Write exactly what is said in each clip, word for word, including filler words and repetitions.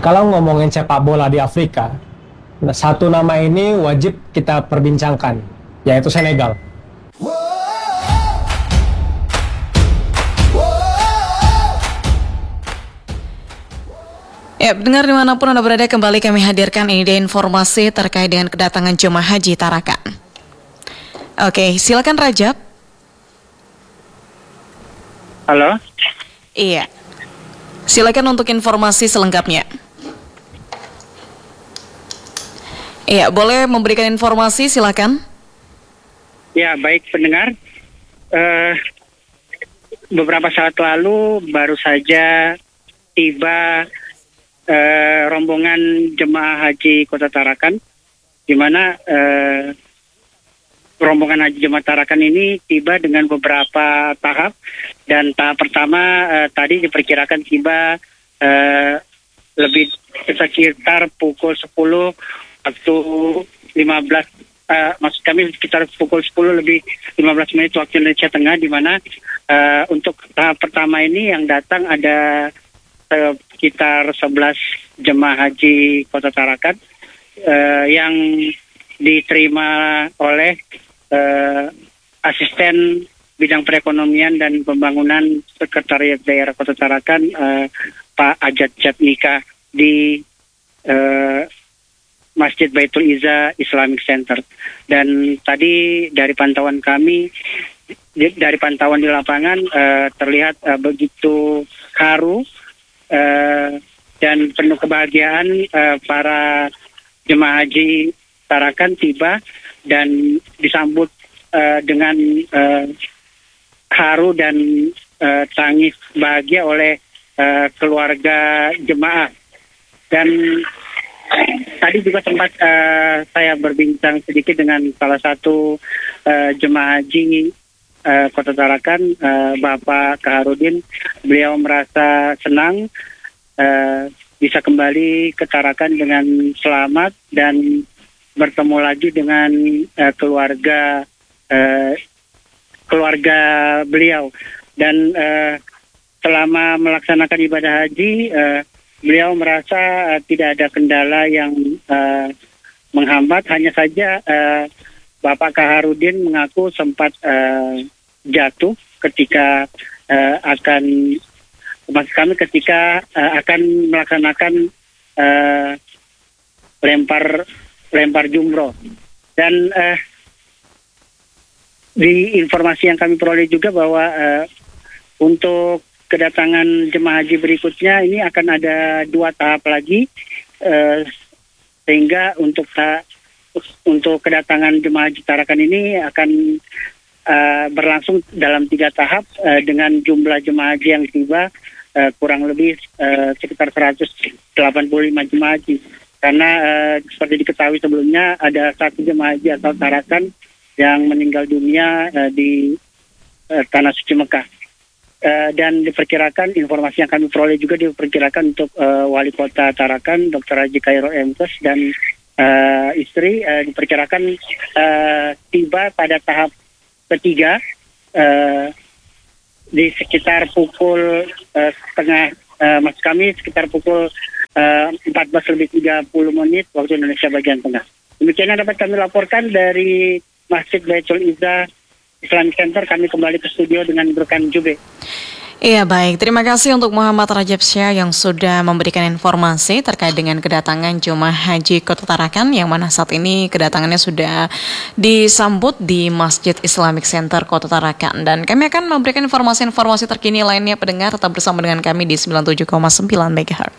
Kalau ngomongin sepak bola di Afrika, nah, satu nama ini wajib kita perbincangkan, yaitu Senegal. Ya, pendengar dimanapun Anda berada, kembali kami hadirkan ini dia informasi terkait dengan kedatangan jemaah haji Tarakan. Oke, silakan Rajab. Halo? Iya. Silakan untuk informasi selengkapnya. Iya, boleh memberikan informasi, silakan. Ya, baik pendengar. Uh, beberapa saat lalu baru saja tiba uh, rombongan jemaah haji Kota Tarakan, di mana uh, rombongan haji jemaah Tarakan ini tiba dengan beberapa tahap, dan tahap pertama uh, tadi diperkirakan tiba uh, lebih sekitar pukul sepuluh waktu lima belas, uh, maksud kami sekitar pukul sepuluh lebih lima belas menit waktu Indonesia Tengah, di mana uh, untuk tahap pertama ini yang datang ada uh, sekitar sebelas jemaah haji Kota Tarakan uh, yang diterima oleh uh, asisten bidang perekonomian dan pembangunan Sekretariat Daerah Kota Tarakan, uh, Pak Ajat Jatnika di uh, Masjid Baitul Izza Islamic Center. Dan tadi dari pantauan kami, dari pantauan di lapangan uh, terlihat uh, begitu haru uh, dan penuh kebahagiaan uh, para jemaah haji Tarakan tiba dan disambut uh, dengan uh, haru dan uh, tangis bahagia oleh uh, keluarga jemaah. Dan tadi juga sempat uh, saya berbincang sedikit dengan salah satu uh, jemaah haji uh, Kota Tarakan, uh, Bapak Kaharudin. Beliau merasa senang uh, bisa kembali ke Tarakan dengan selamat dan bertemu lagi dengan uh, keluarga uh, keluarga beliau. Dan uh, selama melaksanakan ibadah haji, uh, beliau merasa uh, tidak ada kendala yang uh, menghambat. Hanya saja uh, Bapak Kaharudin mengaku sempat uh, jatuh ketika uh, akan, maksud kami ketika uh, akan melaksanakan uh, lempar lempar jumroh. Dan uh, di informasi yang kami peroleh juga bahwa uh, untuk kedatangan jemaah haji berikutnya ini akan ada dua tahap lagi, uh, sehingga untuk ta- untuk kedatangan jemaah haji Tarakan ini akan uh, berlangsung dalam tiga tahap uh, dengan jumlah jemaah haji yang tiba uh, kurang lebih uh, sekitar seratus delapan puluh lima jemaah haji. Karena uh, seperti diketahui sebelumnya ada satu jemaah haji asal Tarakan yang meninggal dunia uh, di uh, Tanah Suci Mekah. Uh, dan diperkirakan, informasi yang kami peroleh juga diperkirakan untuk uh, Wali Kota Tarakan, Doktor Haji Khairul Emkes dan uh, istri uh, diperkirakan uh, tiba pada tahap ketiga uh, di sekitar pukul uh, setengah, uh, maksud kami sekitar pukul uh, empat belas lebih tiga puluh menit waktu Indonesia bagian tengah. Demikian yang dapat kami laporkan dari Masjid Baitul Izza Islamic Center. Kami kembali ke studio dengan Burkan Jube. Iya, baik. Terima kasih untuk Muhammad Rajab Syah yang sudah memberikan informasi terkait dengan kedatangan jemaah haji Kota Tarakan, yang mana saat ini kedatangannya sudah disambut di Masjid Islamic Center Kota Tarakan. Dan kami akan memberikan informasi-informasi terkini lainnya. Pendengar tetap bersama dengan kami di sembilan puluh tujuh koma sembilan megahertz.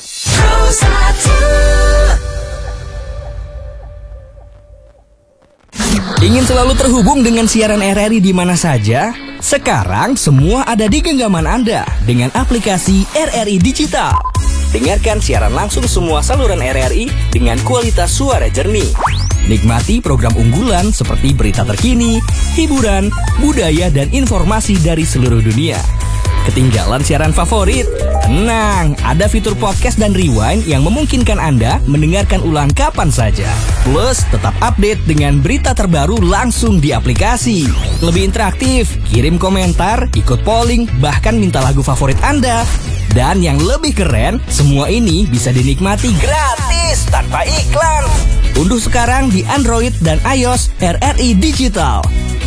Ingin selalu terhubung dengan siaran R R I di mana saja? Sekarang semua ada di genggaman Anda dengan aplikasi R R I Digital. Dengarkan siaran langsung semua saluran R R I dengan kualitas suara jernih. Nikmati program unggulan seperti berita terkini, hiburan, budaya, dan informasi dari seluruh dunia. Ketinggalan siaran favorit? Tenang, ada fitur podcast dan rewind yang memungkinkan Anda mendengarkan ulang kapan saja. Plus, tetap update dengan berita terbaru langsung di aplikasi. Lebih interaktif, kirim komentar, ikut polling, bahkan minta lagu favorit Anda. Dan yang lebih keren, semua ini bisa dinikmati gratis tanpa iklan. Unduh sekarang di Android dan iOS R R I Digital.